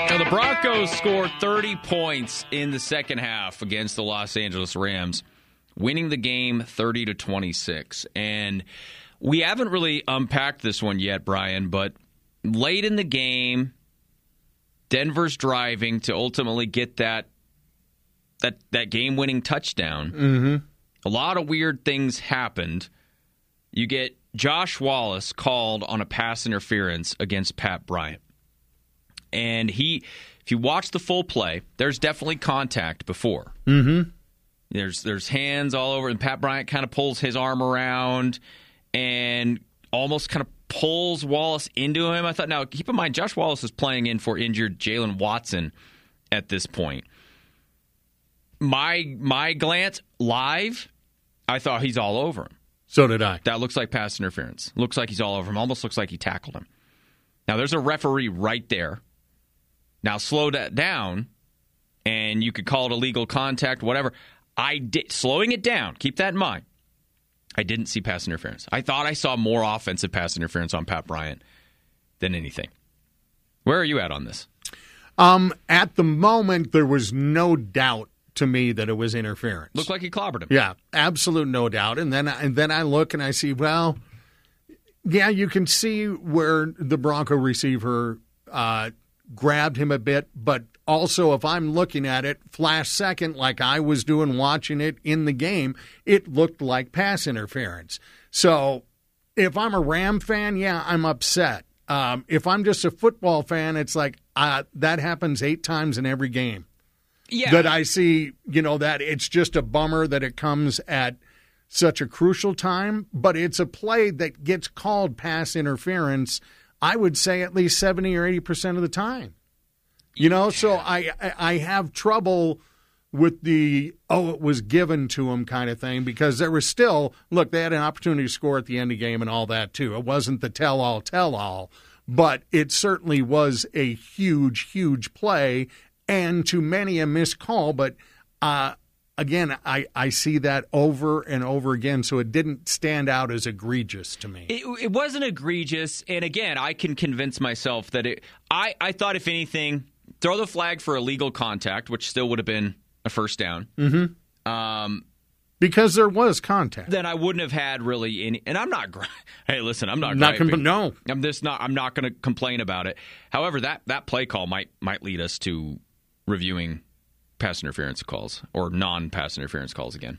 Now, the Broncos scored 30 points in the second half against the Los Angeles Rams, winning the game 30-26. And we haven't really unpacked this one yet, Brian, but late in the game, Denver's driving to ultimately get that game-winning touchdown. Mm-hmm. A lot of weird things happened. You get Josh Wallace called on a pass interference against Pat Bryant. And if you watch the full play, there's definitely contact before. Mm-hmm. There's hands all over, and Pat Bryant kind of pulls his arm around and almost kind of pulls Wallace into him. I thought, now, keep in mind, Josh Wallace is playing in for injured Jalen Watson at this point. My glance live, I thought he's all over him. So did I. That looks like pass interference. Looks like he's all over him. Almost looks like he tackled him. Now, there's a referee right there. Now, slow that down, and you could call it illegal contact, whatever. Slowing it down, keep that in mind. I didn't see pass interference. I thought I saw more offensive pass interference on Pat Bryant than anything. Where are you at on this? At the moment, there was no doubt to me that it was interference. Looked like he clobbered him. Yeah, absolute no doubt. And then I look and I see, well, yeah, you can see where the Bronco receiver grabbed him a bit, but also if I'm looking at it flash second like I was doing watching it in the game, it looked like pass interference. So if I'm a Ram fan, yeah, I'm upset. If I'm just a football fan, it's like that happens 8 times in every game. Yeah. That I see, that it's just a bummer that it comes at such a crucial time, but it's a play that gets called pass interference, I would say at least 70 or 80% of the time. So I have trouble with the, it was given to him kind of thing, because there was still, look, they had an opportunity to score at the end of the game and all that too. It wasn't the tell-all, but it certainly was a huge, huge play, and to many a missed call. But again, I see that over and over again, so it didn't stand out as egregious to me. It wasn't egregious, and again, I can convince myself that I thought, if anything, throw the flag for illegal contact, which still would have been a first down. Mm-hmm. Because there was contact. Then I wouldn't have had really any. And I'm not. Hey, listen, I'm not. No, I'm just not. I'm not going to complain about it. However, that play call might lead us to reviewing pass interference calls or non-pass interference calls again.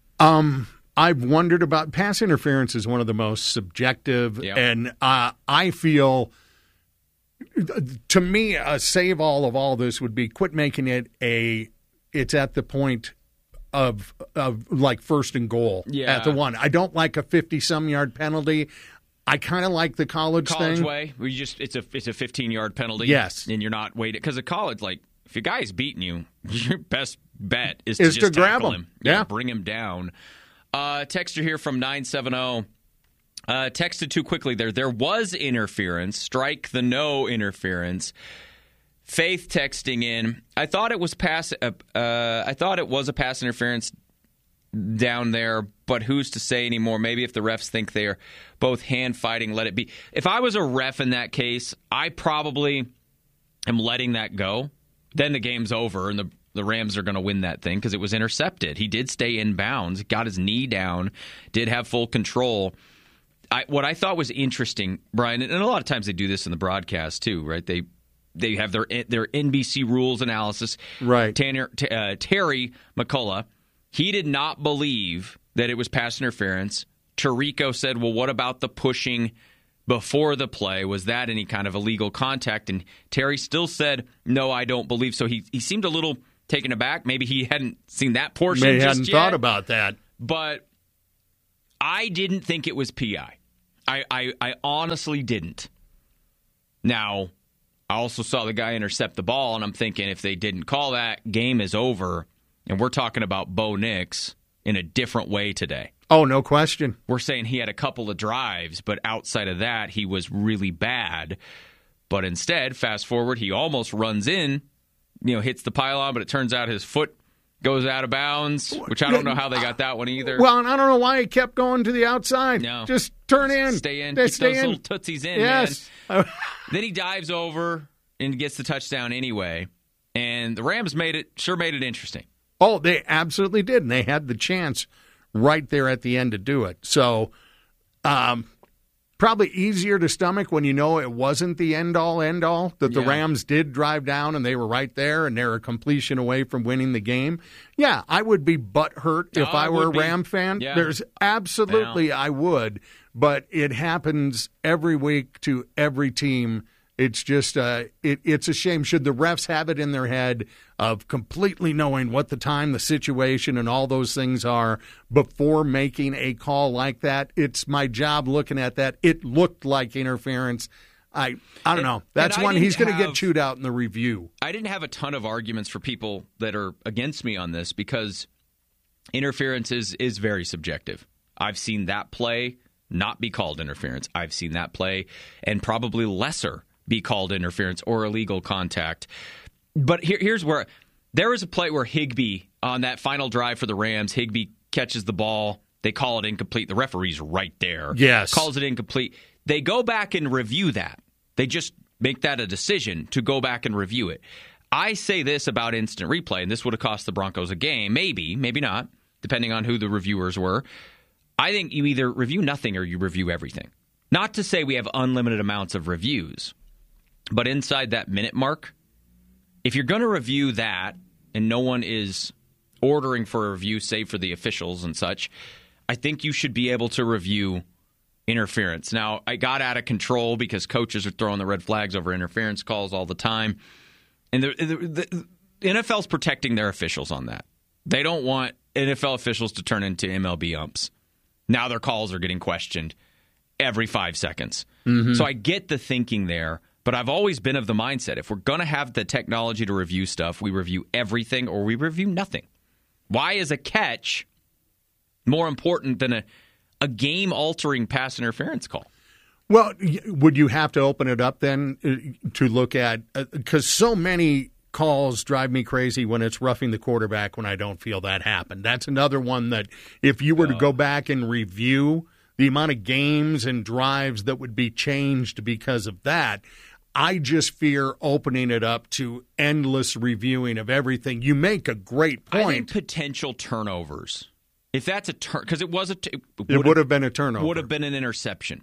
I've wondered about pass interference is one of the most subjective, and I feel, to me, a save all of all this would be quit making it it's at the point of like first and goal at the one. I don't like a 50-some yard penalty. I kind of like the college thing. Way, where it's a 15-yard penalty. Yes, and you're not waiting, because at college, like, if a guy's beating you, your best bet is to just grab tackle him. Yeah, bring him down. Texter here from 970. Texted too quickly there. There was interference. Strike the no interference. Faith texting in. I thought it was a pass interference down there, but who's to say anymore? Maybe if the refs think they're both hand fighting, let it be. If I was a ref in that case, I probably am letting that go. Then the game's over, and the Rams are going to win that thing because it was intercepted. He did stay in bounds, got his knee down, did have full control. What I thought was interesting, Brian, and a lot of times they do this in the broadcast too, right? They have their NBC rules analysis. Right. Terry McCullough, he did not believe that it was pass interference. Tirico said, well, what about the pushing before the play? Was that any kind of illegal contact? And Terry still said, no, I don't believe so. He seemed a little taken aback. Maybe he hadn't seen that portion Maybe he just hadn't yet. thought about that. But I didn't think it was PI. I honestly didn't. Now, I also saw the guy intercept the ball, and I'm thinking if they didn't call that, game is over. And we're talking about Bo Nix in a different way today. Oh, no question. We're saying he had a couple of drives, but outside of that, he was really bad. But instead, fast forward, he almost runs in, hits the pylon, but it turns out his foot goes out of bounds, which I don't know how they got that one either. Well, and I don't know why he kept going to the outside. No. Just turn in. Stay in. Stay Keep those in. little tootsies in, yes. man. Then he dives over and gets the touchdown anyway. And the Rams made it interesting. Oh, they absolutely did, and they had the chance right there at the end to do it. So probably easier to stomach when you know it wasn't the end-all, that the Rams did drive down and they were right there and they're a completion away from winning the game. Yeah, I would be butthurt if I were a Ram fan. Yeah. There's absolutely, I would, but it happens every week to every team. It's just it's a shame. Should the refs have it in their head of completely knowing what the time, the situation, and all those things are before making a call like that? It's my job looking at that. It looked like interference. I don't know. That's one he's going to get chewed out in the review. I didn't have a ton of arguments for people that are against me on this because interference is very subjective. I've seen that play not be called interference. I've seen that play and probably lesser be called interference or illegal contact. But here's where there was a play where Higbee, on that final drive for the Rams, Higbee catches the ball. They call it incomplete. The referee's right there. Yes. Calls it incomplete. They go back and review that. They just make that a decision to go back and review it. I say this about instant replay, and this would have cost the Broncos a game. Maybe not, depending on who the reviewers were. I think you either review nothing or you review everything. Not to say we have unlimited amounts of reviews. But inside that minute mark, if you're going to review that and no one is ordering for a review, save for the officials and such, I think you should be able to review interference. Now, I got out of control because coaches are throwing the red flags over interference calls all the time. And the NFL's protecting their officials on that. They don't want NFL officials to turn into MLB umps. Now their calls are getting questioned every 5 seconds. Mm-hmm. So I get the thinking there. But I've always been of the mindset, if we're going to have the technology to review stuff, we review everything or we review nothing. Why is a catch more important than a game-altering pass interference call? Well, would you have to open it up then to look at – because so many calls drive me crazy when it's roughing the quarterback when I don't feel that happen. That's another one that if you were to go back and review the amount of games and drives that would be changed because of that – I just fear opening it up to endless reviewing of everything. You make a great point. I think potential turnovers. If that's a turn, because it was it would have been a turnover. Would have been an interception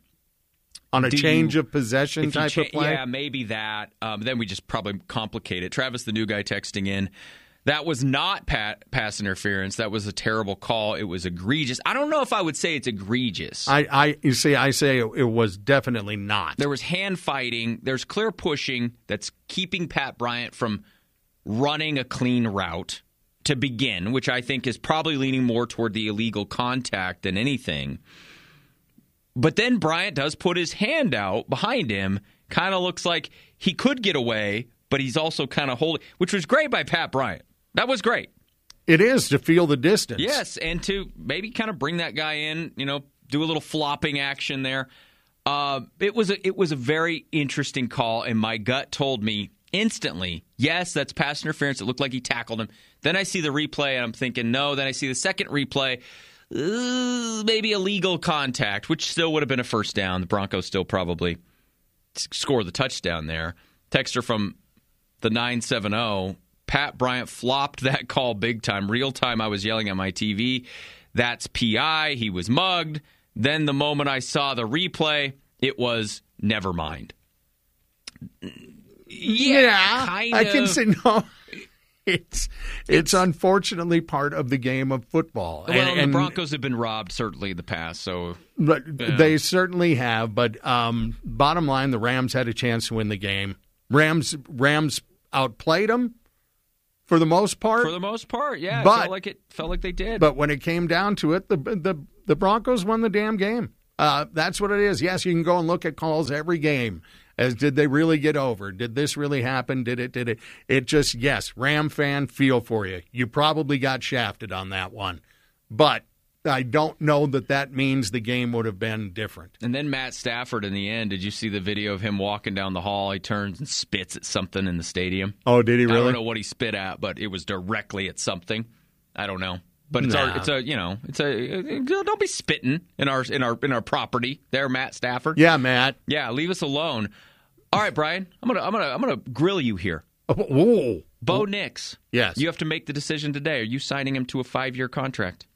on a change of possession type of play. Yeah, maybe that. Then we just probably complicate it. Travis, the new guy, texting in. That was not pass interference. That was a terrible call. It was egregious. I don't know if I would say it's egregious. I say it was definitely not. There was hand fighting. There's clear pushing that's keeping Pat Bryant from running a clean route to begin, which I think is probably leaning more toward the illegal contact than anything. But then Bryant does put his hand out behind him. Kind of looks like he could get away, but he's also kind of holding, which was great by Pat Bryant. That was great. It is, to feel the distance. Yes, and to maybe kind of bring that guy in, do a little flopping action there. It was a very interesting call, and my gut told me instantly, yes, that's pass interference. It looked like he tackled him. Then I see the replay, and I'm thinking, no. Then I see the second replay, maybe illegal contact, which still would have been a first down. The Broncos still probably score the touchdown there. Texter from the 970, Pat Bryant flopped that call big time. Real time, I was yelling at my TV, that's PI. He was mugged. Then the moment I saw the replay, it was never mind. Yeah, kind of. I can say no. It's unfortunately part of the game of football. Well, and the Broncos have been robbed, certainly, in the past. They certainly have. But bottom line, the Rams had a chance to win the game. Rams outplayed them for the most part. For the most part, yeah. It felt like they did. But when it came down to it, the Broncos won the damn game. That's what it is. Yes, you can go and look at calls every game. As did they really get over? Did this really happen? Did it? It just, yes, Ram fan, feel for you. You probably got shafted on that one. But I don't know that means the game would have been different. And then Matt Stafford in the end, did you see the video of him walking down the hall? He turns and spits at something in the stadium. Oh, did he really? I don't know what he spit at, but it was directly at something. I don't know. But don't be spitting in our property there, Matt Stafford. Yeah, Matt. Yeah, leave us alone. All right, Brian, I'm gonna grill you here. Whoa. Bo Nix. Yes. You have to make the decision today. Are you signing him to a 5-year contract?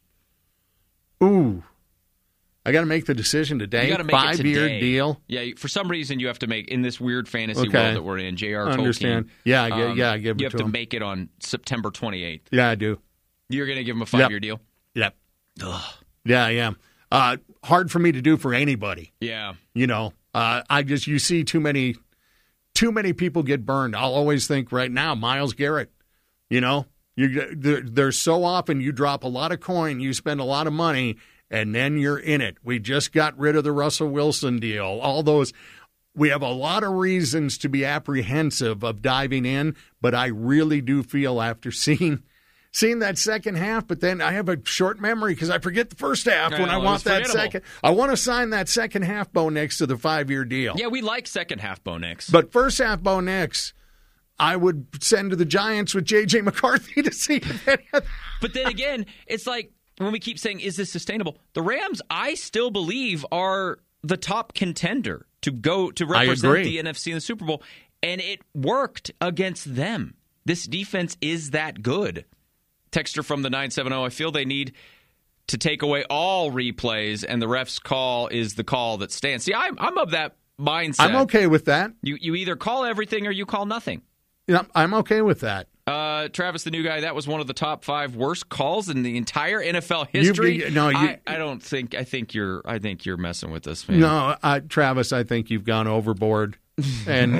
Ooh. I got to make the decision today. You got to make it today. 5-year deal. Yeah, for some reason you have to make, in this weird fantasy world that we're in, J.R. Tolkien. Understand. Yeah, I give it to him. You have to make it on September 28th. Yeah, I do. You're going to give him a 5-year deal? Yep. Ugh. Yeah, I am. Hard for me to do for anybody. Yeah. You see too many people get burned. I'll always think right now, Myles Garrett. There's so often you drop a lot of coin, you spend a lot of money, and then you're in it. We just got rid of the Russell Wilson deal. All those, we have a lot of reasons to be apprehensive of diving in, but I really do feel after seeing that second half, but then I have a short memory because I forget the first half when I want that second. I want to sign that second half Bo Nix to the 5-year deal. Yeah, we like second half Bo Nix. But first half Bo Nix, I would send to the Giants with J.J. McCarthy to see if any of that. But then again, it's like when we keep saying, is this sustainable? The Rams, I still believe, are the top contender to represent the NFC in the Super Bowl. And it worked against them. This defense is that good. Texter from the 970, I feel they need to take away all replays, and the ref's call is the call that stands. See, I'm of that mindset. I'm okay with that. You either call everything or you call nothing. Yeah, I'm okay with that. Travis, the new guy, that was one of the top 5 worst calls in the entire NFL history. I think you're messing with us, man. No, Travis, I think you've gone overboard. And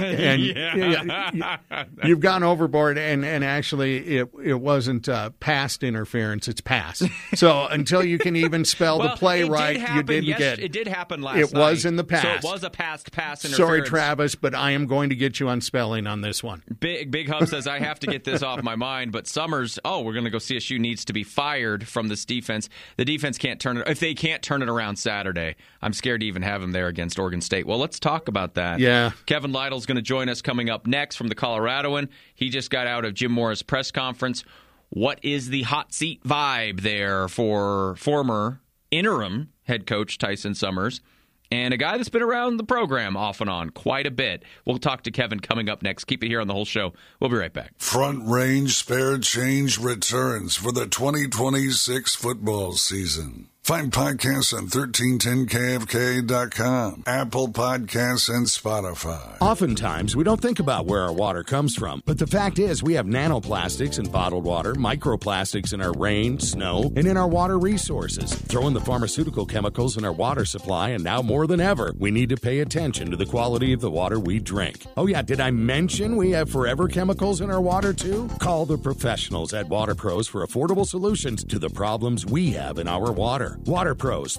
you've gone overboard, and actually it wasn't past interference, it's pass. So until you can even spell the play right, you didn't get it. It did happen last night. It was in the past. So it was a past pass interference. Sorry, Travis, but I am going to get you on spelling on this one. Big Hub says, I have to get this off my mind, but Summers, we're going to go CSU needs to be fired from this defense. The defense can't turn it. If they can't turn it around Saturday, I'm scared to even have him there against Oregon State. Well, let's talk about that. Yeah. Kevin Lytle's going to join us coming up next from the Coloradoan. He just got out of Jim Mora's press conference. What is the hot seat vibe there for former interim head coach Tyson Summers and a guy that's been around the program off and on quite a bit? We'll talk to Kevin coming up next. Keep it here on The Whole Show. We'll be right back. Front Range Spare Change returns for the 2026 football season. Find podcasts on 1310kfk.com, Apple Podcasts, and Spotify. Oftentimes, we don't think about where our water comes from, but the fact is we have nanoplastics in bottled water, microplastics in our rain, snow, and in our water resources. Throw in the pharmaceutical chemicals in our water supply, and now more than ever, we need to pay attention to the quality of the water we drink. Oh yeah, did I mention we have forever chemicals in our water too? Call the professionals at Water Pros for affordable solutions to the problems we have in our water. Water Pros,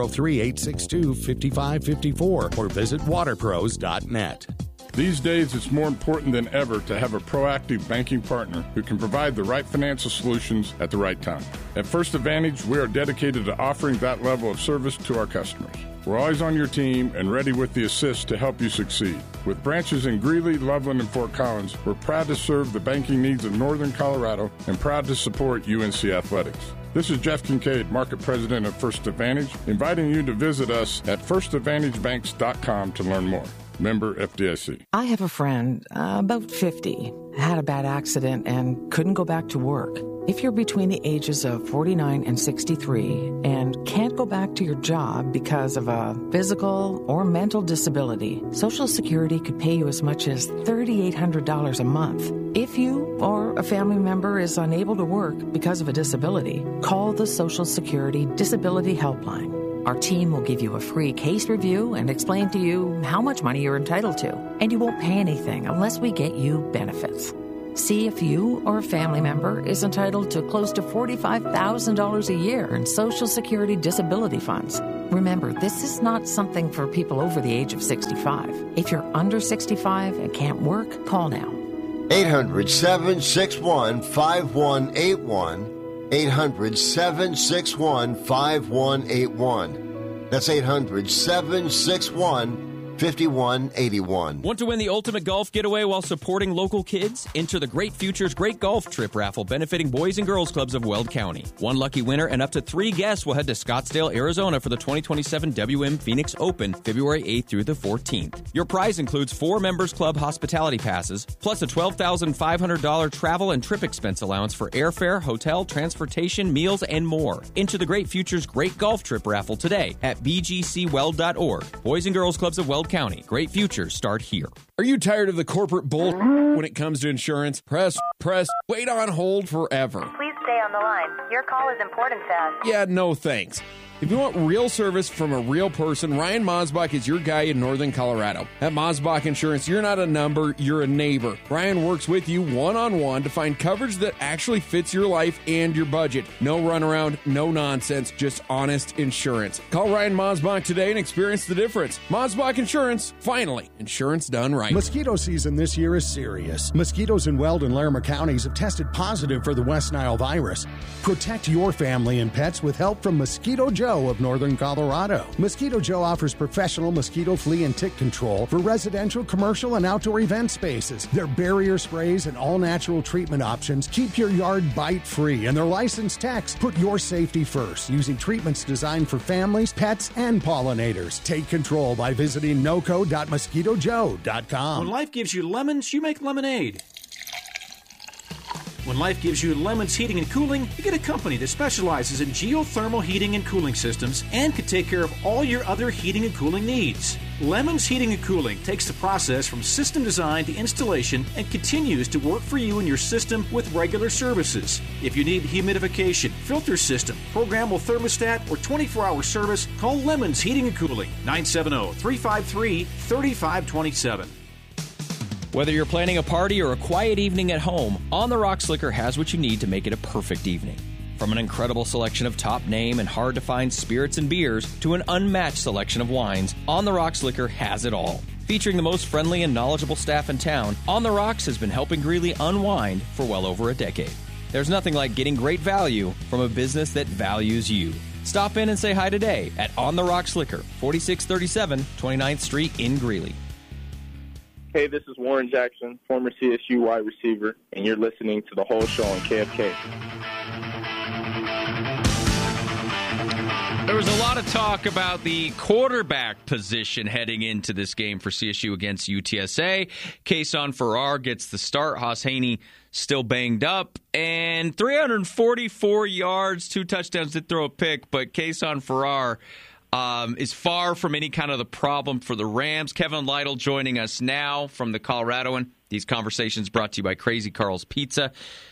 303-862-5554 or visit waterpros.net. These days, it's more important than ever to have a proactive banking partner who can provide the right financial solutions at the right time. At First Advantage, we are dedicated to offering that level of service to our customers. We're always on your team and ready with the assist to help you succeed. With branches in Greeley, Loveland, and Fort Collins, we're proud to serve the banking needs of Northern Colorado and proud to support UNC Athletics. This is Jeff Kincaid, Market President of First Advantage, inviting you to visit us at firstadvantagebanks.com to learn more. Member FDIC. I have a friend, about 50, had a bad accident and couldn't go back to work. If you're between the ages of 49 and 63 and can't go back to your job because of a physical or mental disability, Social Security could pay you as much as $3,800 a month. If you or a family member is unable to work because of a disability, call the Social Security Disability Helpline. Our team will give you a free case review and explain to you how much money you're entitled to, and you won't pay anything unless we get you benefits. See if you or a family member is entitled to close to $45,000 a year in Social Security disability funds. Remember, this is not something for people over the age of 65. If you're under 65 and can't work, call now. 800-761-5181. 800-761-5181. That's 800-761-5181. 5181. Want to win the ultimate golf getaway while supporting local kids? Enter the Great Futures Great Golf Trip raffle benefiting Boys and Girls Clubs of Weld County. One lucky winner and up to 3 guests will head to Scottsdale, Arizona for the 2027 WM Phoenix Open, February 8th through the 14th. Your prize includes 4 Members Club hospitality passes, plus a $12,500 travel and trip expense allowance for airfare, hotel, transportation, meals, and more. Enter the Great Futures Great Golf Trip raffle today at bgcweld.org. Boys and Girls Clubs of Weld County. Great futures start here. Are you tired of the corporate bull when it comes to insurance? Press, wait on hold forever. Please stay on the line. Your call is important to us. Yeah, no thanks. If you want real service from a real person, Ryan Mosbach is your guy in Northern Colorado. At Mosbach Insurance, you're not a number, you're a neighbor. Ryan works with you one-on-one to find coverage that actually fits your life and your budget. No runaround, no nonsense, just honest insurance. Call Ryan Mosbach today and experience the difference. Mosbach Insurance, finally, insurance done right. Mosquito season this year is serious. Mosquitoes in Weld and Larimer counties have tested positive for the West Nile virus. Protect your family and pets with help from Mosquito Joe of Northern Colorado. Mosquito Joe offers professional mosquito, flea, and tick control for residential, commercial, and outdoor event spaces. Their barrier sprays and all-natural treatment options keep your yard bite-free, and their licensed techs put your safety first, using treatments designed for families, pets, and pollinators. Take control by visiting noco.mosquitojoe.com. When life gives you lemons, you make lemonade. When life gives you Lemons Heating and Cooling, you get a company that specializes in geothermal heating and cooling systems and can take care of all your other heating and cooling needs. Lemons Heating and Cooling takes the process from system design to installation and continues to work for you and your system with regular services. If you need humidification, filter system, programmable thermostat, or 24-hour service, call Lemons Heating and Cooling, 970-353-3527. Whether you're planning a party or a quiet evening at home, On the Rocks Liquor has what you need to make it a perfect evening. From an incredible selection of top-name and hard-to-find spirits and beers to an unmatched selection of wines, On the Rocks Liquor has it all. Featuring the most friendly and knowledgeable staff in town, On the Rocks has been helping Greeley unwind for well over a decade. There's nothing like getting great value from a business that values you. Stop in and say hi today at On the Rocks Liquor, 4637 29th Street in Greeley. Hey, this is Warren Jackson, former CSU wide receiver, and you're listening to The Whole Show on KFK. There was a lot of talk about the quarterback position heading into this game for CSU against UTSA. Kason Farrar gets the start. Haas Haney still banged up. And 344 yards, 2 touchdowns, did throw a pick, but Kason Farrar is far from any kind of the problem for the Rams. Kevin Lytle joining us now from the Coloradoan. These conversations brought to you by Crazy Carl's Pizza.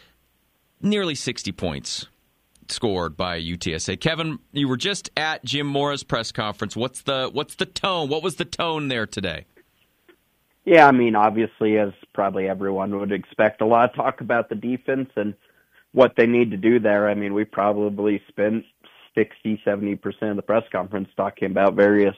Nearly 60 points scored by UTSA. Kevin, you were just at Jim Mora's press conference. What's the tone? What was the tone there today? Yeah, I mean, obviously, as probably everyone would expect, a lot of talk about the defense and what they need to do there. I mean, we probably spent 60-70% of the press conference talking about various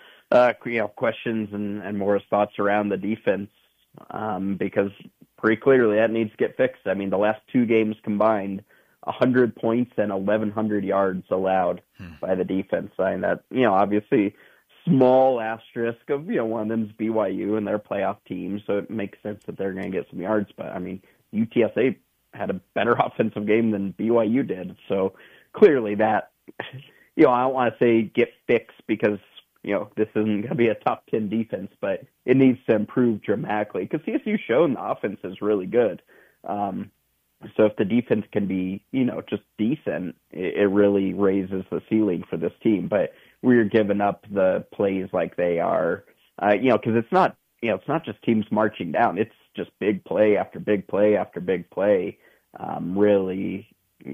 questions and Mora's thoughts around the defense, because pretty clearly that needs to get fixed. I mean, the last 2 games combined, 100 points and 1,100 yards allowed by the defense. I mean, that, obviously small asterisk of, one of them's BYU and their playoff team, so it makes sense that they're going to get some yards. But, I mean, UTSA had a better offensive game than BYU did, so clearly that, I don't want to say get fixed because, this isn't going to be a top 10 defense, but it needs to improve dramatically because CSU's shown the offense is really good. So if the defense can be, just decent, it really raises the ceiling for this team. But we're giving up the plays like they are, because it's not just teams marching down. It's just big play after big play after big play. Really,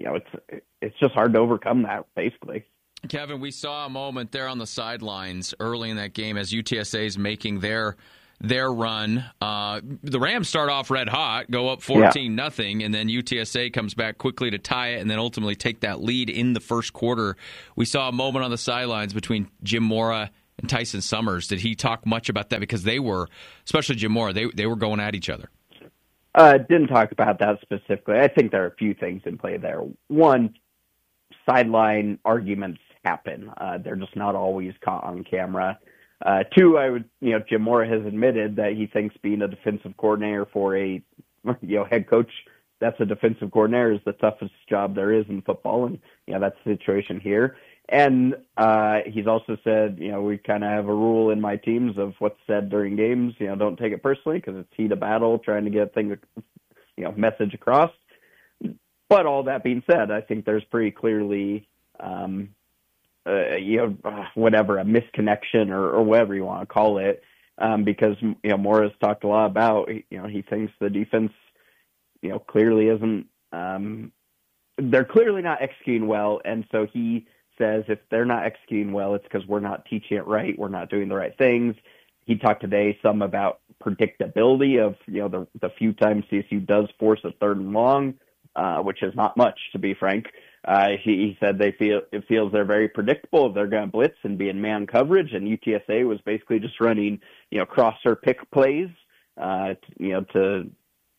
it's just hard to overcome that, basically. Kevin, we saw a moment there on the sidelines early in that game as UTSA is making their run. The Rams start off red hot, go up 14-0, and then UTSA comes back quickly to tie it and then ultimately take that lead in the first quarter. We saw a moment on the sidelines between Jim Mora and Tyson Summers. Did he talk much about that? Because they were, especially Jim Mora, they were going at each other. Didn't talk about that specifically. I think there are a few things in play there. One, sideline arguments happen. They're just not always caught on camera. Two, Jim Mora has admitted that he thinks being a defensive coordinator for a, head coach that's a defensive coordinator is the toughest job there is in football. And, that's the situation here. And he's also said, we kind of have a rule in my teams of what's said during games. Don't take it personally because it's heat of battle, trying to get things, message across. But all that being said, I think there's pretty clearly, whatever, a misconnection or whatever you want to call it, because, Morris talked a lot about, he thinks the defense, clearly isn't, they're clearly not executing well. And so he says if they're not executing well, it's because we're not teaching it right. We're not doing the right things. He talked today some about predictability of, the few times CSU does force a 3rd and long, which is not much, to be frank. He said it feels they're very predictable. They're going to blitz and be in man coverage, and UTSA was basically just running, cross or pick plays, to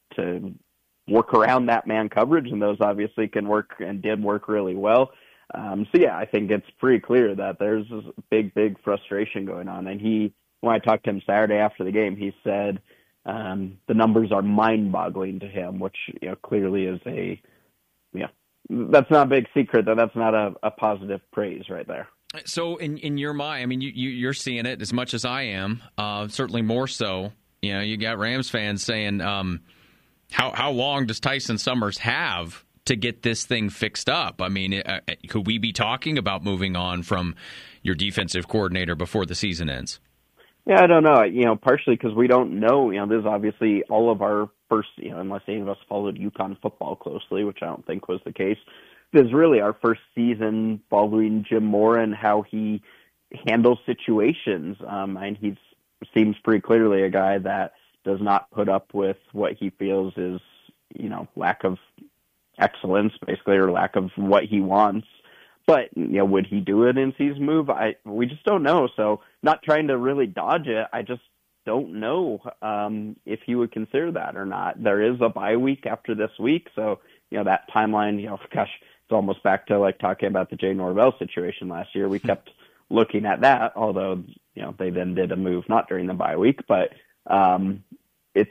work around that man coverage, and those obviously can work and did work really well. I think it's pretty clear that there's this big frustration going on. And when I talked to him Saturday after the game, he said the numbers are mind-boggling to him, which clearly is that's not a big secret. That's not a positive praise right there. So in your mind, I mean, you're seeing it as much as I am, certainly more so. You got Rams fans saying, how long does Tyson Summers have to get this thing fixed up? I mean, could we be talking about moving on from your defensive coordinator before the season ends? Yeah, I don't know. Partially because we don't know. This is obviously all of our first, unless any of us followed UConn football closely, which I don't think was the case. This is really our first season following Jim Mora and how he handles situations. And he seems pretty clearly a guy that does not put up with what he feels is, lack of excellence, basically, or lack of what he wants. But, would he do it in season move? We just don't know. So not trying to really dodge it. I just don't know if he would consider that or not. There is a bye week after this week. So, that timeline, it's almost back to like talking about the Jay Norvell situation last year. We kept looking at that, although, they then did a move not during the bye week. But it's,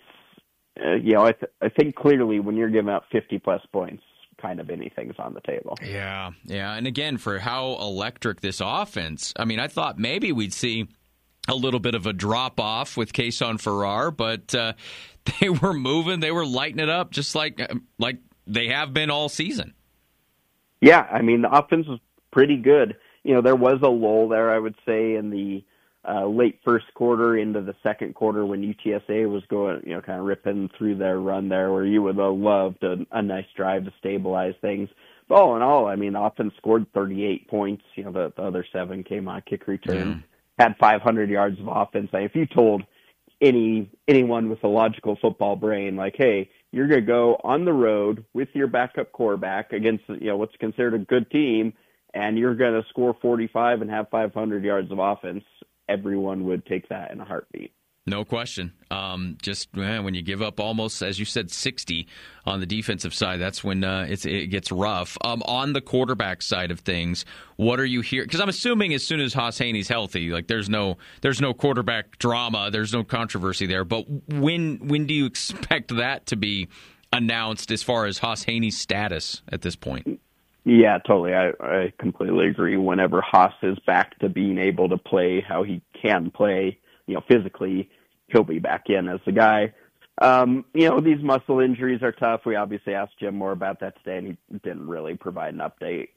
I think clearly when you're giving up 50-plus points, kind of anything's on the table. Yeah. And again, for how electric this offense, I mean, I thought maybe we'd see a little bit of a drop-off with Kason Farrar, but they were moving, they were lighting it up just like they have been all season. Yeah, I mean, the offense was pretty good. There was a lull there, I would say, in the late first quarter into the second quarter when UTSA was going, kind of ripping through their run there, where you would have loved a nice drive to stabilize things. But all in all, I mean, the offense scored 38 points. The other 7 came on kick return, had 500 yards of offense. If you told anyone with a logical football brain, like, hey, you're going to go on the road with your backup quarterback against, what's considered a good team, and you're going to score 45 and have 500 yards of offense, everyone would take that in a heartbeat. No question. When you give up almost, as you said, 60 on the defensive side, that's when it gets rough. On the quarterback side of things, what are you hearing? Because I'm assuming as soon as Haas Haney's healthy, like there's no quarterback drama, there's no controversy there. But when do you expect that to be announced as far as Haas Haney's status at this point? Yeah, totally. I completely agree. Whenever Haas is back to being able to play how he can play, physically, he'll be back in as the guy. These muscle injuries are tough. We obviously asked Jim more about that today, and he didn't really provide an update.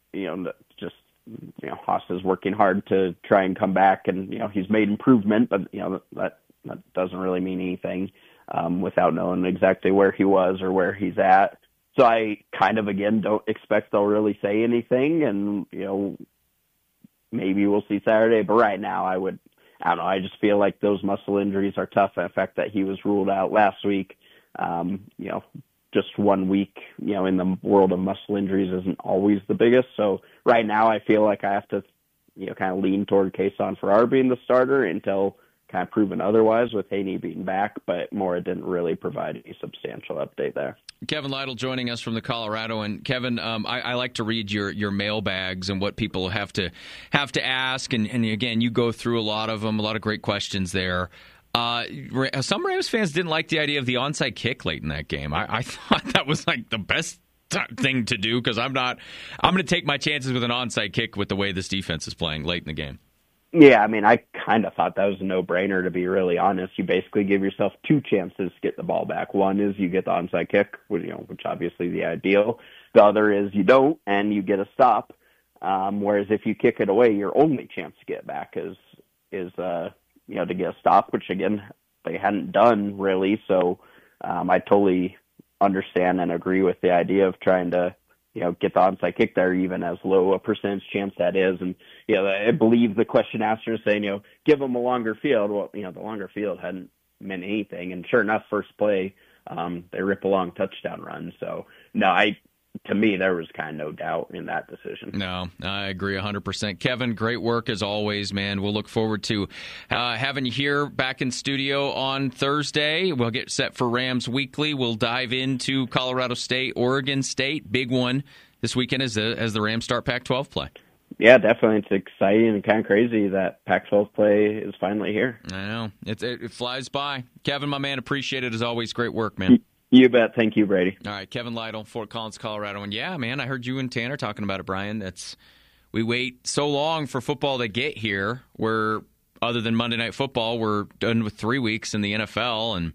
Haas is working hard to try and come back, and, he's made improvement, but, that doesn't really mean anything without knowing exactly where he was or where he's at. So I kind of, again, don't expect they'll really say anything, and, maybe we'll see Saturday. But right now, I don't know. I just feel like those muscle injuries are tough. And the fact that he was ruled out last week, just 1 week, in the world of muscle injuries isn't always the biggest. So right now, I feel like I have to, kind of lean toward Kason Farrar being the starter until kind of proven otherwise with Haney being back, but Mora didn't really provide any substantial update there. Kevin Lytle joining us from the Colorado. And Kevin, I like to read your mailbags and what people have to ask. And again, you go through a lot of them, a lot of great questions there. Some Rams fans didn't like the idea of the onside kick late in that game. I thought that was like the best thing to do because I'm going to take my chances with an onside kick with the way this defense is playing late in the game. Yeah, I mean, I kind of thought that was a no-brainer, to be really honest. You basically give yourself two chances to get the ball back. One is you get the onside kick, which obviously the ideal. The other is you don't, and you get a stop. Whereas if you kick it away, your only chance to get back is to get a stop, which, again, they hadn't done really. So I totally understand and agree with the idea of trying to get the onside kick there, even as low a percentage chance that is. And, I believe the question asker is saying, give them a longer field. Well, the longer field hadn't meant anything. And sure enough, first play, they rip a long touchdown run. So, no, to me, there was kind of no doubt in that decision. No, I agree 100%. Kevin, great work as always, man. We'll look forward to having you here back in studio on Thursday. We'll get set for Rams Weekly. We'll dive into Colorado State, Oregon State. Big one this weekend as the Rams start Pac-12 play. Yeah, definitely. It's exciting and kind of crazy that Pac-12 play is finally here. I know. It flies by. Kevin, my man, appreciate it as always. Great work, man. You bet. Thank you, Brady. All right, Kevin Lytle, Fort Collins, Colorado. And yeah, man, I heard you and Tanner talking about it, Brian. We wait so long for football to get here, where other than Monday Night Football, we're done with 3 weeks in the NFL. And,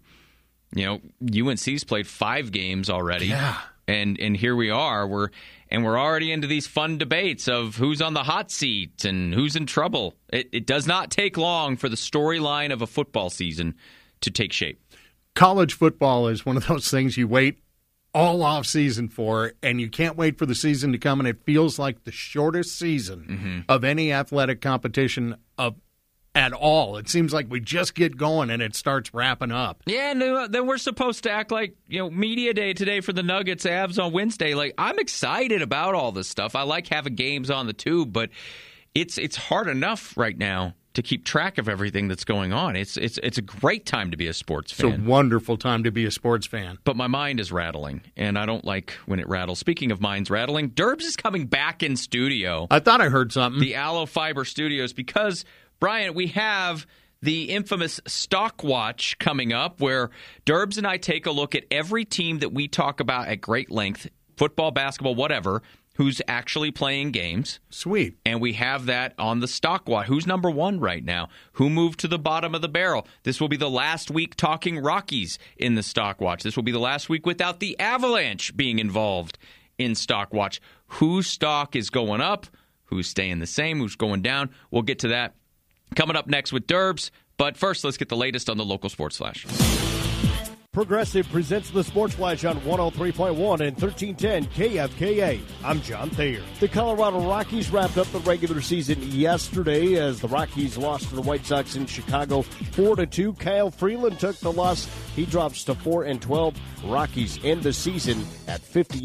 UNC's played 5 games already. Yeah. And here we are. We're already into these fun debates of who's on the hot seat and who's in trouble. It does not take long for the storyline of a football season to take shape. College football is one of those things you wait all off season for, and you can't wait for the season to come, and it feels like the shortest season of any athletic competition at all. It seems like we just get going and it starts wrapping up. Yeah, and then we're supposed to act like, media day today for the Nuggets, Avs on Wednesday. Like, I'm excited about all this stuff. I like having games on the tube, but it's hard enough right now to keep track of everything that's going on. It's a great time to be a sports fan. It's a wonderful time to be a sports fan. But my mind is rattling, and I don't like when it rattles. Speaking of minds rattling, Derbs is coming back in studio. I thought I heard something. The Aloe Fiber Studios, because, Brian, we have the infamous Stock Watch coming up, where Derbs and I take a look at every team that we talk about at great length, football, basketball, whatever, who's actually playing games. Sweet. And we have that on the Stock Watch. Who's number one right now? Who moved to the bottom of the barrel? This will be the last week talking Rockies in the Stock Watch. This will be the last week without the Avalanche being involved in Stock Watch. Whose stock is going up? Who's staying the same? Who's going down? We'll get to that coming up next with Derbs. But first, let's get the latest on the local Sports Flash. Progressive presents the Sports Flash on 103.1 and 1310 KFKA. I'm John Thayer. The Colorado Rockies wrapped up the regular season yesterday as the Rockies lost to the White Sox in Chicago 4-2. Kyle Freeland took the loss. He drops to 4-12. Rockies end the season at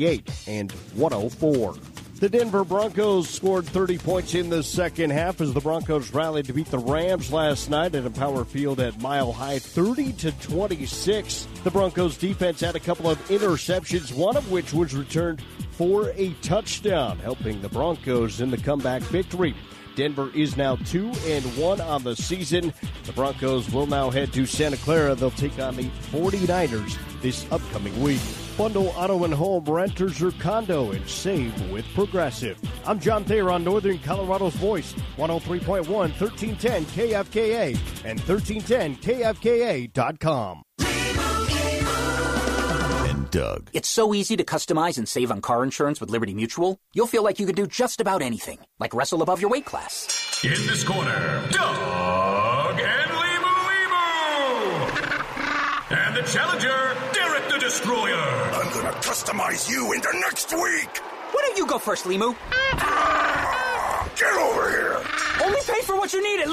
58-104. The Denver Broncos scored 30 points in the second half as the Broncos rallied to beat the Rams last night at Empower Field at Mile High, 30-26. The Broncos defense had a couple of interceptions, one of which was returned for a touchdown, helping the Broncos in the comeback victory. Denver is now 2-1 on the season. The Broncos will now head to Santa Clara. They'll take on the 49ers this upcoming week. Bundle auto and home, renters or condo, and save with Progressive. I'm John Thayer on Northern Colorado's Voice, 103.1, 1310 KFKA, and 1310KFKA.com. Doug. It's so easy to customize and save on car insurance with Liberty Mutual. You'll feel like you could do just about anything, like wrestle above your weight class. In this corner, Doug and Limu. And the challenger, Derek the Destroyer. I'm gonna customize you into next week. Why don't you go first, Limu? Get over here. Only pay for what you need at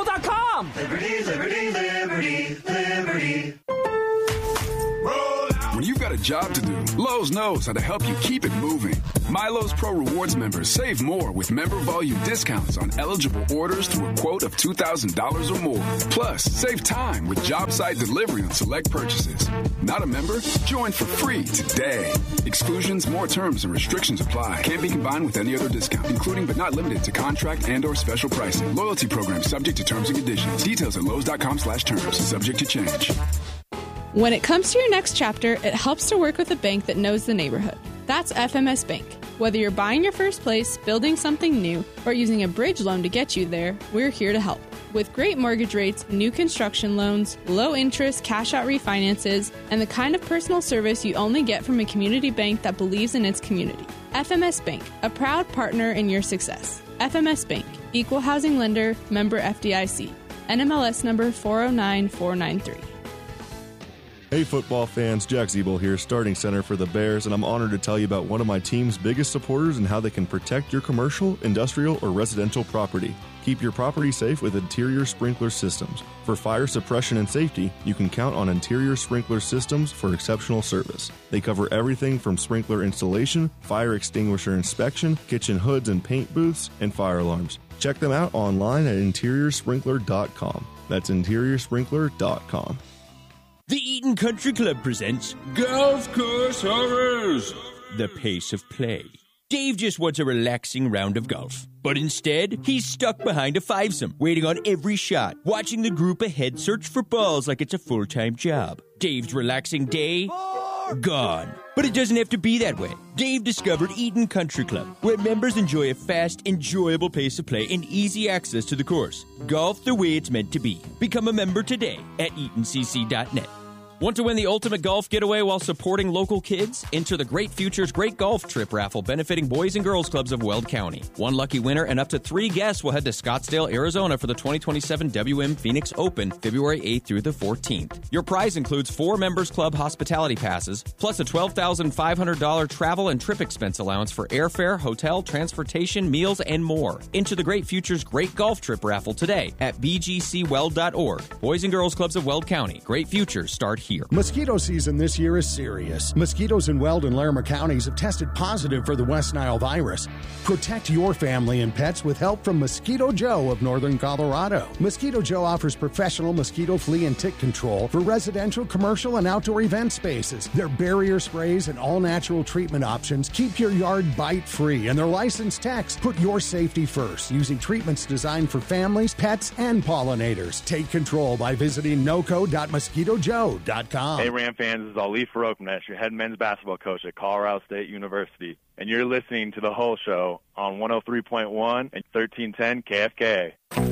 LibertyMutual.com. Liberty, liberty, liberty, liberty. when you've got a job to do, Lowe's knows how to help you keep it moving. Milo's Pro Rewards members save more with member volume discounts on eligible orders through a quote of $2,000 or more. Plus, save time with job site delivery on select purchases. Not a member? Join for free today. Exclusions, more terms, and restrictions apply. Can't be combined with any other discount, including but not limited to contract and or special pricing. Loyalty program subject to terms and conditions. Details at Lowe's.com/terms. Subject to change. When it comes to your next chapter, it helps to work with a bank that knows the neighborhood. That's FMS Bank. Whether you're buying your first place, building something new, or using a bridge loan to get you there, we're here to help. With great mortgage rates, new construction loans, low interest cash-out refinances, and the kind of personal service you only get from a community bank that believes in its community. FMS Bank, a proud partner in your success. FMS Bank, Equal Housing Lender, member FDIC. NMLS number 409493. Hey football fans, Jack Zeeble here, starting center for the Bears, and I'm honored to tell you about one of my team's biggest supporters and how they can protect your commercial, industrial, or residential property. Keep your property safe with Interior Sprinkler Systems. For fire suppression and safety, you can count on Interior Sprinkler Systems for exceptional service. They cover everything from sprinkler installation, fire extinguisher inspection, kitchen hoods and paint booths, and fire alarms. Check them out online at interiorsprinkler.com. That's interiorsprinkler.com. The Eaton Country Club presents Golf Course Horrors, the pace of play. Dave just wants a relaxing round of golf. But instead, he's stuck behind a fivesome, waiting on every shot, watching the group ahead search for balls like it's a full-time job. Dave's relaxing day, gone. But it doesn't have to be that way. Dave discovered Eaton Country Club, where members enjoy a fast, enjoyable pace of play and easy access to the course. Golf the way it's meant to be. Become a member today at EatonCC.net. Want to win the ultimate golf getaway while supporting local kids? Enter the Great Futures Great Golf Trip raffle benefiting Boys and Girls Clubs of Weld County. One lucky winner and up to 3 guests will head to Scottsdale, Arizona for the 2027 WM Phoenix Open, February 8th through the 14th. Your prize includes 4 Members Club hospitality passes, plus a $12,500 travel and trip expense allowance for airfare, hotel, transportation, meals, and more. Enter the Great Futures Great Golf Trip raffle today at bgcweld.org. Boys and Girls Clubs of Weld County. Great futures start here. Mosquito season this year is serious. Mosquitoes in Weld and Larimer counties have tested positive for the West Nile virus. Protect your family and pets with help from Mosquito Joe of Northern Colorado. Mosquito Joe offers professional mosquito, flea, and tick control for residential, commercial, and outdoor event spaces. Their barrier sprays and all-natural treatment options keep your yard bite-free, and their licensed techs put your safety first, using treatments designed for families, pets, and pollinators. Take control by visiting noco.mosquitojoe.com. Hey, Ram fans, this is Ali Farokmanesh, your head men's basketball coach at Colorado State University, and you're listening to The Whole Show on 103.1 and 1310 KFK.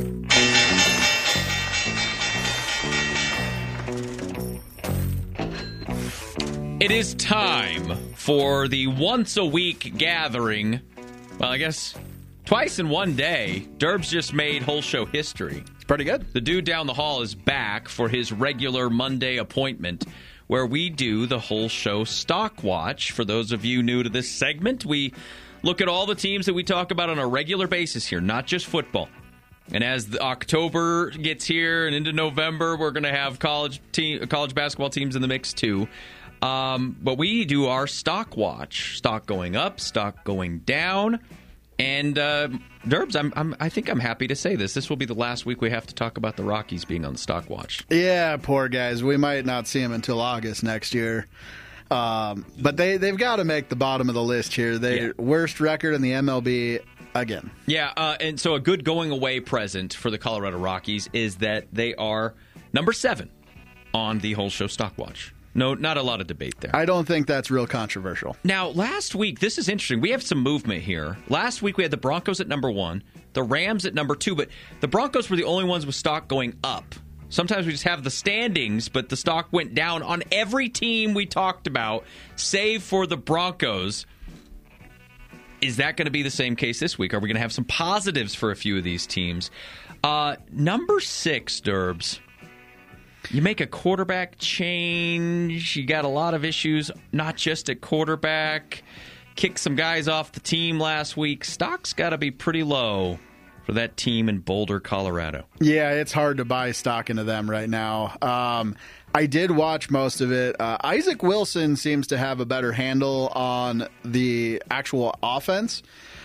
It is time for the once-a-week gathering. Well, I guess twice in one day. Derbs just made Whole Show history. It's pretty good. The dude down the hall is back for his regular Monday appointment, where we do the Whole Show Stock Watch. For those of you new to this segment, we look at all the teams that we talk about on a regular basis here, not just football. And as the October gets here and into November, we're going to have college basketball teams in the mix too. But we do our Stock Watch. Stock going up, stock going down. And Derbs, I think I'm happy to say this. This will be the last week we have to talk about the Rockies being on the Stock Watch. Yeah, poor guys. We might not see them until August next year. But they've got to make the bottom of the list here. Their worst record in the MLB again. Yeah, and so a good going-away present for the Colorado Rockies is that they are number 7 on the Whole Show Stock Watch. No, not a lot of debate there. I don't think that's real controversial. Now, last week, this is interesting. We have some movement here. Last week, we had the Broncos at number 1, the Rams at number 2, but the Broncos were the only ones with stock going up. Sometimes we just have the standings, but the stock went down on every team we talked about, save for the Broncos. Is that going to be the same case this week? Are we going to have some positives for a few of these teams? Number 6, Derbs. You make a quarterback change. You got a lot of issues, not just at quarterback. Kicked some guys off the team last week. Stock's got to be pretty low for that team in Boulder, Colorado. Yeah, it's hard to buy stock into them right now. I did watch most of it. Isaac Wilson seems to have a better handle on the actual offense.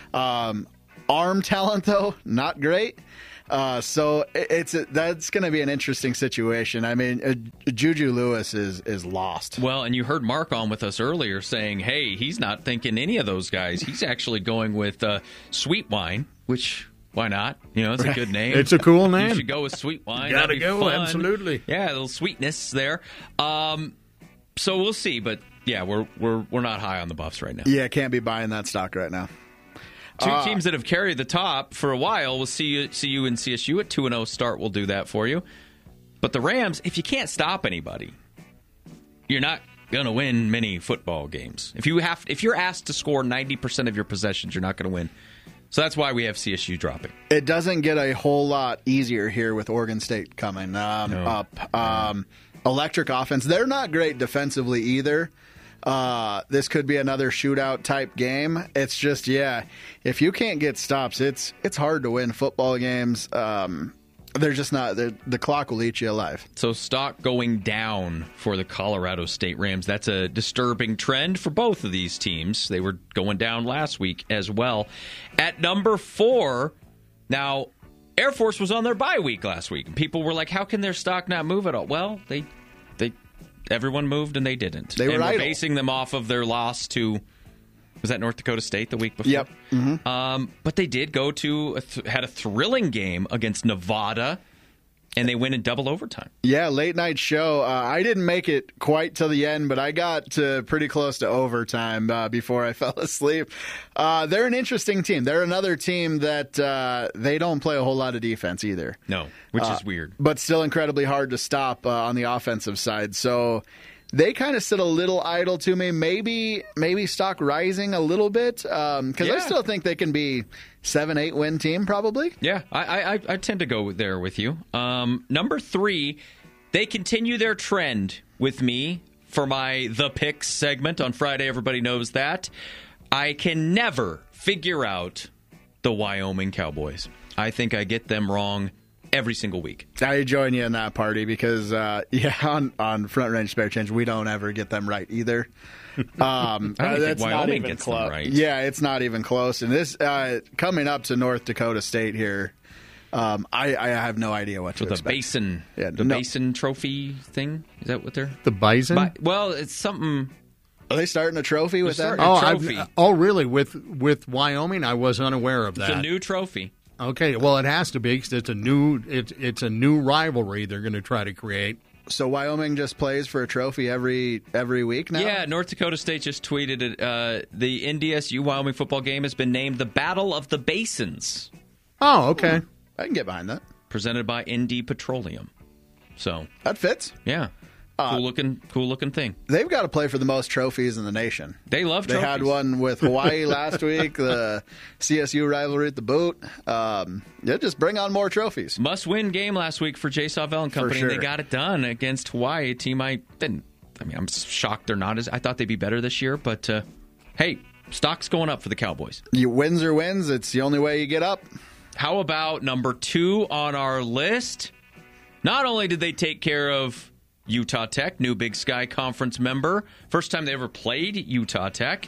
Arm talent, though, not great. So that's going to be an interesting situation. I mean, Juju Lewis is lost. Well, and you heard Mark on with us earlier saying, hey, he's not thinking any of those guys. He's actually going with Sweet Wine, which... Why not? You know, it's a good name. It's a cool name. You should go with Sweet Wine. Gotta go, fun. absolutely. Yeah, a little sweetness there. So we'll see, but yeah, we're not high on the Buffs right now. Yeah, can't be buying that stock right now. Two teams that have carried the top for a while. We'll see you in CSU at 2-0 start. We'll do that for you. But the Rams, if you can't stop anybody, you're not going to win many football games. If you're asked to score 90% of your possessions, you're not going to win. So that's why we have CSU dropping. It doesn't get a whole lot easier here with Oregon State coming up. Electric offense. They're not great defensively either. This could be another shootout type game. It's just, if you can't get stops, it's hard to win football games. They're just not. The clock will eat you alive. So stock going down for the Colorado State Rams. That's a disturbing trend for both of these teams. They were going down last week as well. At number 4, now Air Force was on their bye week last week. And people were like, how can their stock not move at all? Well, everyone moved and they didn't. They were and idle. We're basing them off of their loss to... Was that North Dakota State the week before? Yep. Mm-hmm. But they did go to had a thrilling game against Nevada, and they win in double overtime. Yeah, late night show. I didn't make it quite to the end, but I got to pretty close to overtime before I fell asleep. They're an interesting team. They're another team that they don't play a whole lot of defense either. No, which is weird. But still incredibly hard to stop on the offensive side. So... They kind of sit a little idle to me. Maybe stock rising a little bit because I still think they can be 7-8 win team probably. Yeah, I tend to go there with you. Number 3, they continue their trend with me for my The Picks segment on Friday. Everybody knows that. I can never figure out the Wyoming Cowboys. I think I get them wrong every single week. I join you in that party because, on Front Range Spare Change, we don't ever get them right either. I don't think Wyoming gets them right. Yeah, it's not even close. And this coming up to North Dakota State here, I have no idea what to expect. The Basin Trophy thing? Is that what they're... The Bison? Well, it's something... Are they starting a trophy with that? Really? With Wyoming? I was unaware of that. It's a new trophy. Okay, well, it has to be because it's a new rivalry they're going to try to create. So Wyoming just plays for a trophy every week now? Yeah, North Dakota State just tweeted it. The NDSU Wyoming football game has been named the Battle of the Basins. Oh, okay. I can get behind that. Presented by ND Petroleum. So that fits. Yeah. Cool looking thing. They've got to play for the most trophies in the nation. They love trophies. They had one with Hawaii last week, the CSU rivalry at the boot. Just bring on more trophies. Must-win game last week for Jay Sauvel and company. For sure. And they got it done against Hawaii, a team I'm shocked they're not. I thought they'd be better this year, but hey, stock's going up for the Cowboys. Wins are wins. It's the only way you get up. How about number 2 on our list? Not only did they take care of Utah Tech, new Big Sky Conference member. First time they ever played Utah Tech.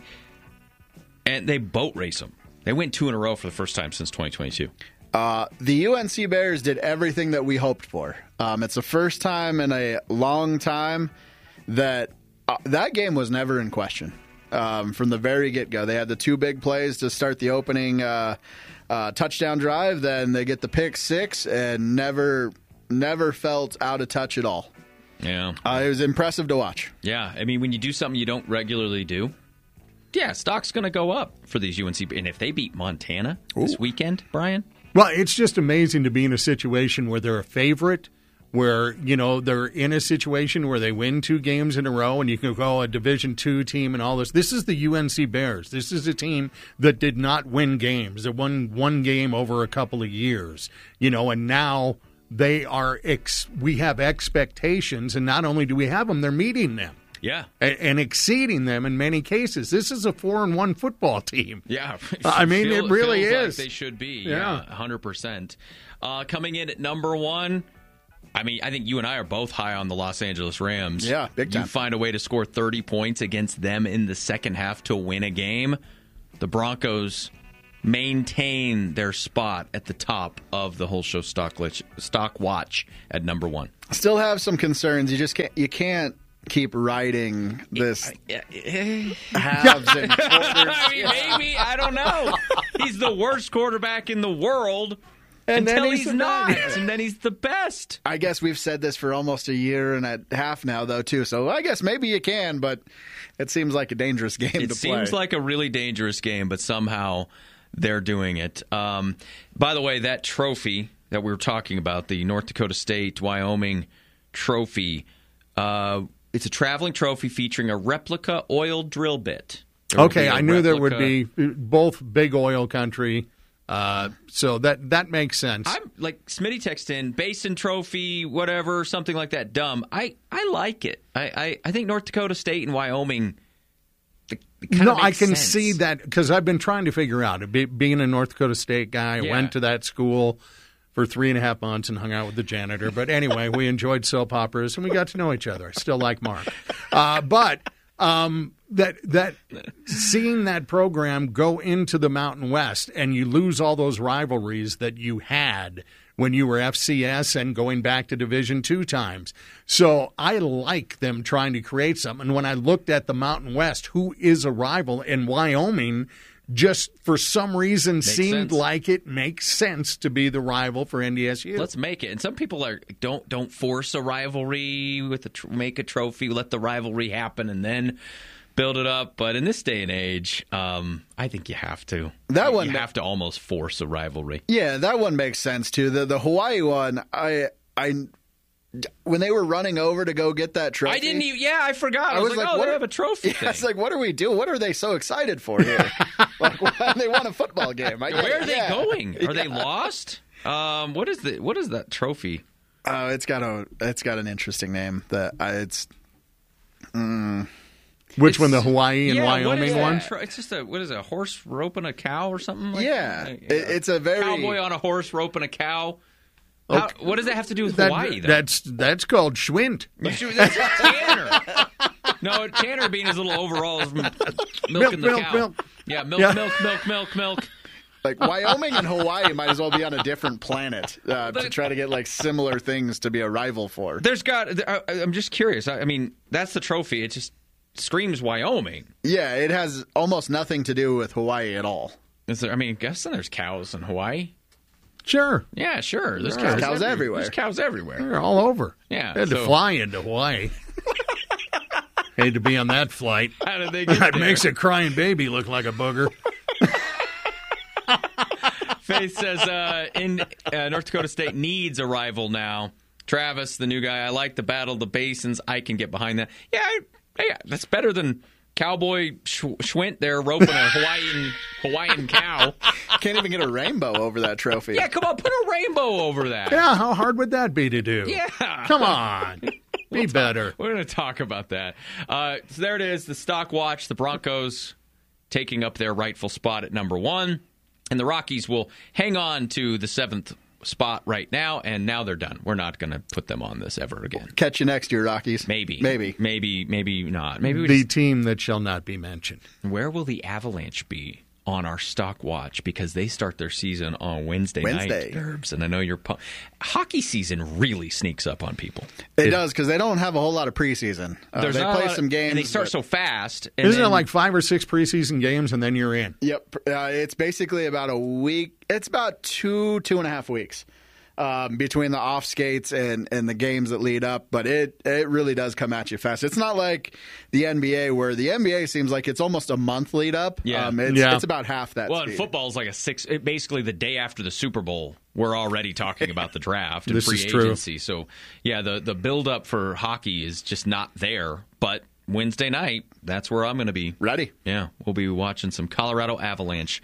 And they boat race them. They went 2 in a row for the first time since 2022. The UNC Bears did everything that we hoped for. It's the first time in a long time that game was never in question. From the very get-go. They had the 2 big plays to start the opening touchdown drive. Then they get the pick 6 and never felt out of touch at all. Yeah. It was impressive to watch. Yeah. I mean, when you do something you don't regularly do, stock's going to go up for these UNC. And if they beat Montana this weekend, Brian? Well, it's just amazing to be in a situation where they're a favorite, where, they're in a situation where they win 2 games in a row and you can go a Division II team and all this. This is the UNC Bears. This is a team that did not win games. They won 1 game over a couple of years, and now we have expectations, and not only do we have them, they're meeting them. Yeah. And exceeding them in many cases. This is a 4-1 football team. Yeah. I mean, it really is. Like they should be. Yeah. 100%. Coming in at number 1, I mean, I think you and I are both high on the Los Angeles Rams. Yeah, big time. You find a way to score 30 points against them in the second half to win a game. The Broncos maintain their spot at the top of the whole show stock watch at number 1. Still have some concerns. You can't keep riding this halves and quarters. I mean, maybe, I don't know. He's the worst quarterback in the world until he's not. And then he's the best. I guess we've said this for almost a year and a half now, though, too. So I guess maybe you can, but it seems like a dangerous game to play. It seems like a really dangerous game, but somehow they're doing it. By the way, that trophy that we were talking about, the North Dakota State Wyoming trophy, it's a traveling trophy featuring a replica oil drill bit. Okay, I knew there would be both big oil country, so that makes sense. I'm like Smitty texted in Basin Trophy, whatever, something like that. Dumb. I like it. I think North Dakota State and Wyoming. I can see that because I've been trying to figure out. Being a North Dakota State guy, I went to that school for 3.5 months and hung out with the janitor. But anyway, we enjoyed soap operas and we got to know each other. I still like Mark. But that seeing that program go into the Mountain West and you lose all those rivalries that you had when you were FCS and going back to Division II times. So I like them trying to create something. And when I looked at the Mountain West, who is a rival in Wyoming, just for some reason seemed like it makes sense to be the rival for NDSU. Let's make it. And some people don't force a rivalry with make a trophy, let the rivalry happen, and then build it up. But in this day and age, I think you have to. You have to almost force a rivalry. Yeah, that one makes sense too. The Hawaii one, I when they were running over to go get that trophy, I didn't even. Yeah, I forgot. I was like, they have a trophy. Yeah, it's like, what are we doing? What are they so excited for here? Like, they won a football game. Where are they going? Are they lost? What is that trophy? It's got an interesting name. Which one, the Hawaii and Wyoming one? It's just a horse roping a cow or something? Like that? It's a very cowboy on a horse roping a cow. Okay. What does that have to do with Hawaii? That's called Schwint. That's Tanner. No, Tanner being his little overalls, milking the cow. Milk. Yeah, milk. Like Wyoming and Hawaii might as well be on a different planet to try to get like similar things to be a rival for. I'm just curious. I mean, that's the trophy. It just screams Wyoming. Yeah, it has almost nothing to do with Hawaii at all. Guessing there's cows in Hawaii. Sure. Yeah, sure. There's cows everywhere. There's cows everywhere. They're all over. Yeah. They had to fly into Hawaii. Hate to be on that flight. How did they get that there? makes a crying baby look like a booger. Faith says North Dakota State needs a rival now. Travis, the new guy, I like the Battle of the Basins. I can get behind that. Yeah, that's better than Cowboy Schwint there roping a Hawaiian cow. Can't even get a rainbow over that trophy. Yeah, come on, put a rainbow over that. Yeah, how hard would that be to do? Yeah. Come on. Be better. We're going to talk about that. So there it is, the stock watch, the Broncos taking up their rightful spot at number 1. And the Rockies will hang on to the 7th spot right now, and now they're done. We're not going to put them on this ever again. Catch you next year, Rockies. Maybe not. The team that shall not be mentioned. Where will the Avalanche be on our stock watch? Because they start their season on Wednesday night. Derbs, and I know hockey season really sneaks up on people. It does, because they don't have a whole lot of preseason. They play some games. And they start so fast. Isn't it like 5 or 6 preseason games, and then you're in? Yep. It's basically about a week. It's about 2.5 weeks between the off skates and the games that lead up. But it really does come at you fast. It's not like the NBA, where the NBA seems like it's almost a month lead up. Yeah. It's about half that. Well, speed. and football is like basically the day after the Super Bowl, we're already talking about the draft and free agency. So, yeah, the build-up for hockey is just not there. But Wednesday night, that's where I'm going to be. Ready. Yeah, we'll be watching some Colorado Avalanche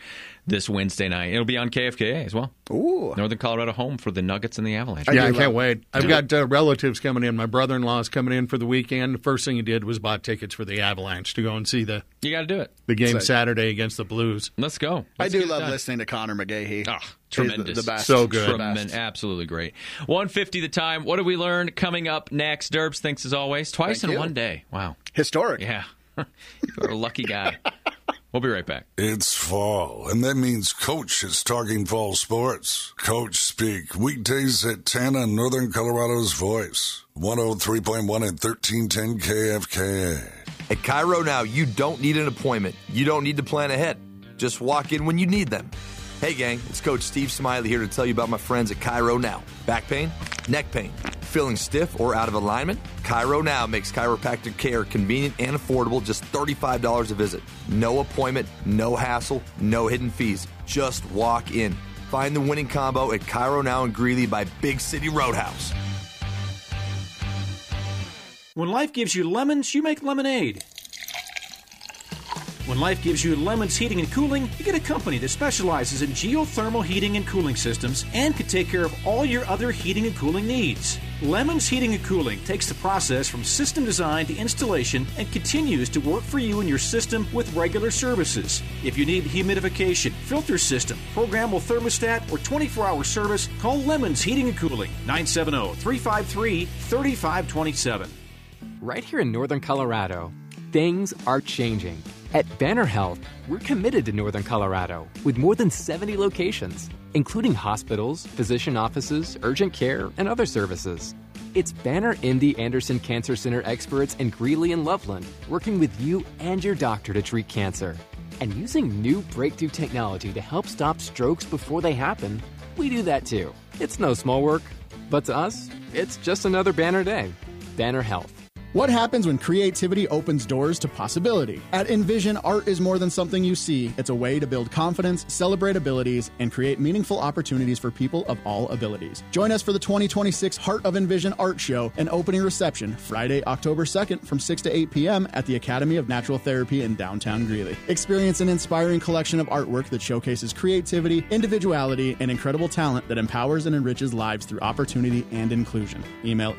this Wednesday night. It'll be on KFKA as well. Ooh. Northern Colorado home for the Nuggets and the Avalanche. I can't wait. I've got relatives coming in. My brother-in-law is coming in for the weekend. The first thing he did was bought tickets for the Avalanche to go and see the You got to do it. The game Saturday against the Blues. Let's go. I do love listening to Connor McGahey. Tremendous. The best. So good. Absolutely great. 1:50 the time. What did we learn? Coming up next, Derbs, thanks as always. Twice in one day. Wow. Historic. Yeah. You're a lucky guy. We'll be right back. It's fall, and that means Coach is talking fall sports. Coach Speak, weekdays at 10 on Northern Colorado's Voice. 103.1 and 1310 KFKA. At Cairo Now, you don't need an appointment. You don't need to plan ahead. Just walk in when you need them. Hey gang, it's Coach Steve Smiley here to tell you about my friends at Cairo Now. Back pain? Neck pain? Feeling stiff or out of alignment? Cairo Now makes chiropractic care convenient and affordable, just $35 a visit. No appointment, no hassle, no hidden fees. Just walk in. Find the winning combo at Cairo Now in Greeley by Big City Roadhouse. When life gives you lemons, you make lemonade. When life gives you Lemons Heating and Cooling, you get a company that specializes in geothermal heating and cooling systems and can take care of all your other heating and cooling needs. Lemons Heating and Cooling takes the process from system design to installation and continues to work for you and your system with regular services. If you need humidification, filter system, programmable thermostat, or 24-hour service, call Lemons Heating and Cooling, 970-353-3527. Right here in Northern Colorado, things are changing. At Banner Health, we're committed to Northern Colorado with more than 70 locations, including hospitals, physician offices, urgent care, and other services. It's Banner MD Anderson Cancer Center experts in Greeley and Loveland working with you and your doctor to treat cancer. And using new breakthrough technology to help stop strokes before they happen, we do that too. It's no small work, but to us, it's just another Banner day. Banner Health. What happens when creativity opens doors to possibility? At Envision, art is more than something you see. It's a way to build confidence, celebrate abilities, and create meaningful opportunities for people of all abilities. Join us for the 2026 Heart of Envision Art Show and opening reception Friday, October 2nd from 6 to 8 p.m. at the Academy of Natural Therapy in downtown Greeley. Experience an inspiring collection of artwork that showcases creativity, individuality, and incredible talent that empowers and enriches lives through opportunity and inclusion. Email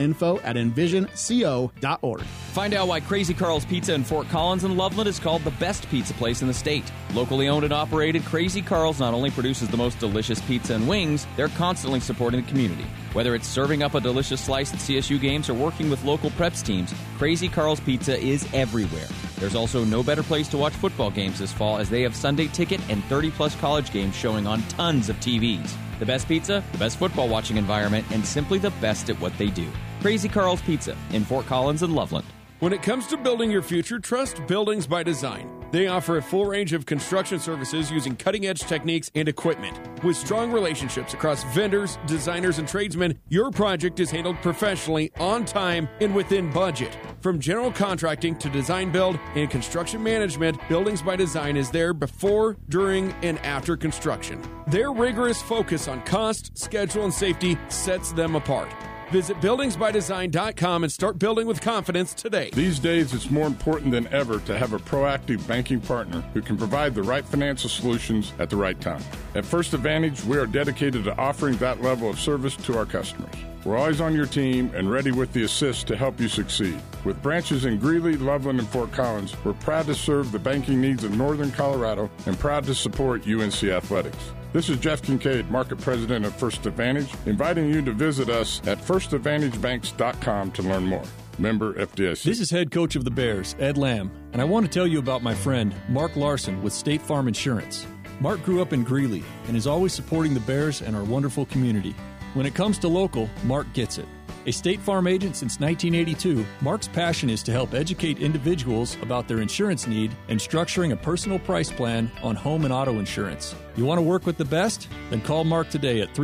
info@envisionco.org. Find out why Crazy Carl's Pizza in Fort Collins and Loveland is called the best pizza place in the state. Locally owned and operated, Crazy Carl's not only produces the most delicious pizza and wings, they're constantly supporting the community. Whether it's serving up a delicious slice at CSU games or working with local preps teams, Crazy Carl's Pizza is everywhere. There's also no better place to watch football games this fall as they have Sunday Ticket and 30-plus college games showing on tons of TVs. The best pizza, the best football watching environment, and simply the best at what they do. Crazy Carl's Pizza in Fort Collins and Loveland. When it comes to building your future, trust Buildings by Design. They offer a full range of construction services using cutting-edge techniques and equipment. With strong relationships across vendors, designers, and tradesmen, your project is handled professionally, on time, and within budget. From general contracting to design build and construction management, Buildings by Design is there before, during, and after construction. Their rigorous focus on cost, schedule, and safety sets them apart. Visit buildingsbydesign.com and start building with confidence today. These days, it's more important than ever to have a proactive banking partner who can provide the right financial solutions at the right time. At First Advantage, we are dedicated to offering that level of service to our customers. We're always on your team and ready with the assist to help you succeed. With branches in Greeley, Loveland, and Fort Collins, we're proud to serve the banking needs of Northern Colorado and proud to support UNC Athletics. This is Jeff Kincaid, Market President of First Advantage, inviting you to visit us at firstadvantagebanks.com to learn more. Member FDIC. This is head coach of the Bears, Ed Lamb, and I want to tell you about my friend, Mark Larson with State Farm Insurance. Mark grew up in Greeley and is always supporting the Bears and our wonderful community. When it comes to local, Mark gets it. A State Farm agent since 1982, Mark's passion is to help educate individuals about their insurance need and structuring a personal price plan on home and auto insurance. You want to work with the best? Then call Mark today at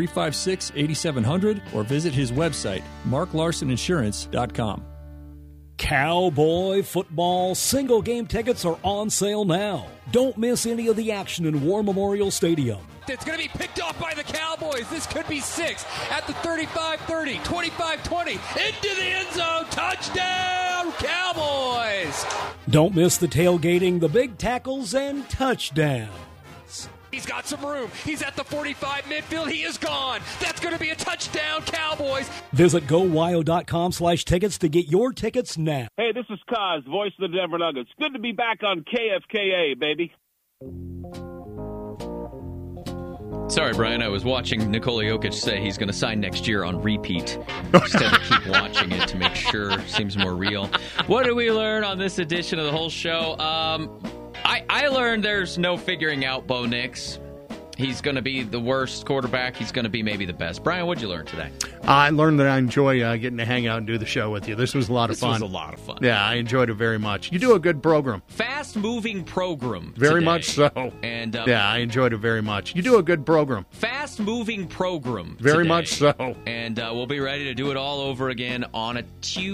356-8700 or visit his website, marklarsoninsurance.com. Cowboy football single game tickets are on sale now. Don't miss any of the action in War Memorial Stadium. It's going to be picked off by the Cowboys. This could be 6 at the 35-30, 25-20, into the end zone. Touchdown, Cowboys! Don't miss the tailgating, the big tackles, and touchdowns. He's got some room. He's at the 45 midfield. He is gone. That's going to be a touchdown, Cowboys. Visit GoWild.com/tickets to get your tickets now. Hey, this is Kaz, voice of the Denver Nuggets. Good to be back on KFKA, baby. Sorry, Brian. I was watching Nikola Jokic say he's going to sign next year on repeat. Just had to keep watching it to make sure. Seems more real. What did we learn on this edition of the whole show? I learned there's no figuring out Bo Nix. He's going to be the worst quarterback. He's going to be maybe the best. Brian, what'd you learn today? I learned that I enjoy getting to hang out and do the show with you. This was a lot of fun. This was a lot of fun. Yeah, I enjoyed it very much. You do a good program. Fast-moving program Very today. much so. And yeah, I enjoyed it very much. You do a good program. Fast-moving program Very today. much so. And we'll be ready to do it all over again on a Tuesday.